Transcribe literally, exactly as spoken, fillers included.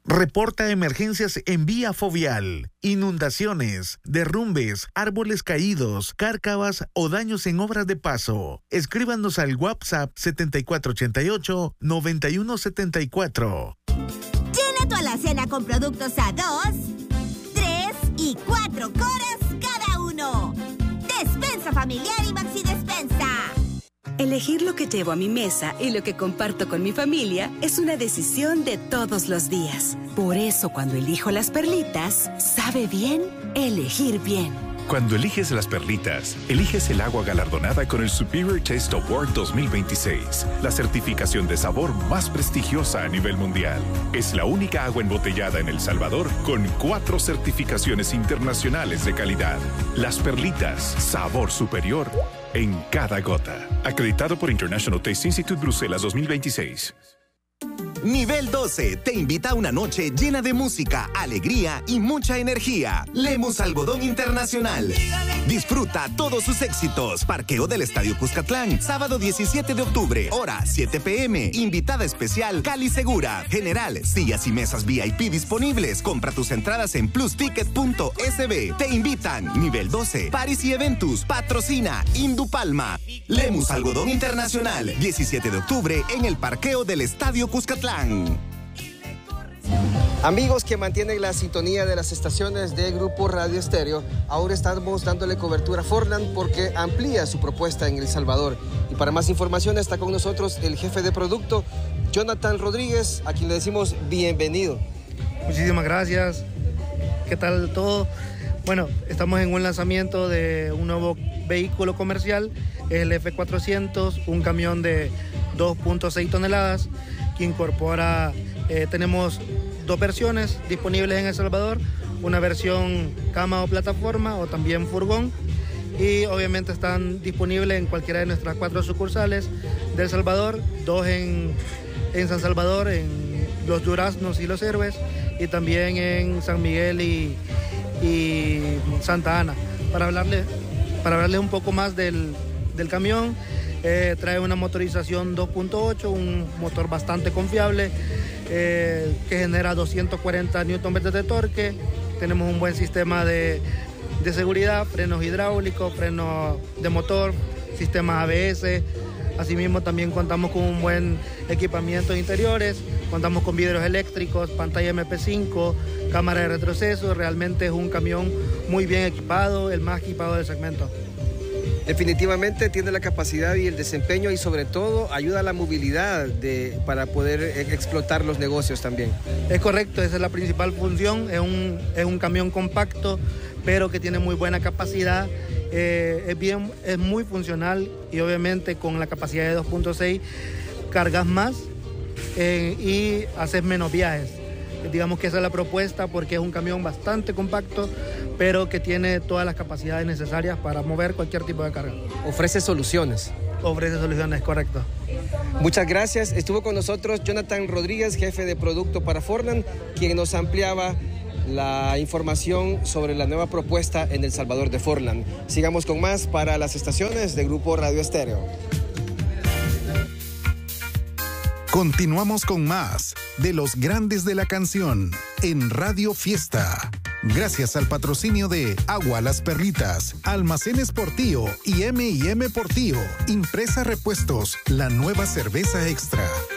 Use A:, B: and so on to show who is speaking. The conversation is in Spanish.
A: Reporta emergencias en vía fovial, inundaciones, derrumbes, árboles caídos, cárcavas o daños en obras de paso. Escríbanos al WhatsApp setenta y cuatro ochenta y ocho, noventa y uno setenta y cuatro.
B: Llena tu alacena con productos a dos, tres y cuatro coras cada uno. Despensa familiar y Maxi Despensa.
C: Elegir lo que llevo a mi mesa y lo que comparto con mi familia es una decisión de todos los días. Por eso, cuando elijo las perlitas, sabe bien elegir bien.
D: Cuando eliges las perlitas, eliges el agua galardonada con el Superior Taste Award dos mil veintiséis, la certificación de sabor más prestigiosa a nivel mundial. Es la única agua embotellada en El Salvador con cuatro certificaciones internacionales de calidad. Las perlitas, sabor superior en cada gota. Acreditado por International Taste Institute Bruselas dos mil veintiséis.
E: Nivel doce te invita a una noche llena de música, alegría y mucha energía. Lemus Algodón Internacional. Disfruta todos sus éxitos. Parqueo del Estadio Cuscatlán, sábado diecisiete de octubre, hora siete pe eme. Invitada especial Cali Segura. General, sillas y mesas ve i pe disponibles. Compra tus entradas en plus ticket punto es be. Te invitan Nivel doce, Paris y Eventus. Patrocina Indupalma. Lemus Algodón Internacional, diecisiete de octubre en el parqueo del Estadio Cuscatlán.
F: Amigos que mantienen la sintonía de las estaciones de Grupo Radio Estéreo, ahora estamos dándole cobertura a Forland porque amplía su propuesta en El Salvador. Y para más información está con nosotros el jefe de producto, Jonathan Rodríguez, a quien le decimos bienvenido.
G: Muchísimas gracias. ¿Qué tal todo? Bueno, estamos en un lanzamiento de un nuevo vehículo comercial, el efe cuatrocientos, un camión de dos punto seis toneladas, que incorpora, eh, tenemos dos versiones disponibles en El Salvador, una versión cama o plataforma o también furgón, y obviamente están disponibles en cualquiera de nuestras cuatro sucursales de El Salvador, dos en, en San Salvador, en Los Duraznos y Los Héroes, y también en San Miguel y, y Santa Ana. Para hablarles, para hablarles un poco más del, del camión, Eh, trae una motorización dos punto ocho, un motor bastante confiable, eh, que genera doscientos cuarenta newton metros de torque. Tenemos un buen sistema de, de seguridad, frenos hidráulicos, frenos de motor, sistema a be ese. Asimismo también contamos con un buen equipamiento de interiores, contamos con vidrios eléctricos, pantalla eme pe cinco, cámara de retroceso. Realmente es un camión muy bien equipado, el más equipado del segmento.
F: Definitivamente tiene la capacidad y el desempeño y sobre todo ayuda a la movilidad de, para poder explotar los negocios también.
G: Es correcto, esa es la principal función. Es un, es un camión compacto, pero que tiene muy buena capacidad. Eh, es, bien, es muy funcional y obviamente con la capacidad de dos punto seis cargas más eh, y haces menos viajes. Digamos que esa es la propuesta porque es un camión bastante compacto, pero que tiene todas las capacidades necesarias para mover cualquier tipo de carga.
F: Ofrece soluciones.
G: Ofrece soluciones, correcto.
F: Muchas gracias. Estuvo con nosotros Jonathan Rodríguez, jefe de producto para Forland, quien nos ampliaba la información sobre la nueva propuesta en El Salvador de Forland. Sigamos con más para las estaciones de Grupo Radio Estéreo.
H: Continuamos con más de los grandes de la canción en Radio Fiesta. Gracias al patrocinio de Agua Las Perlitas, Almacenes Portillo y eme y eme Portillo, Impresa Repuestos, la nueva cerveza extra.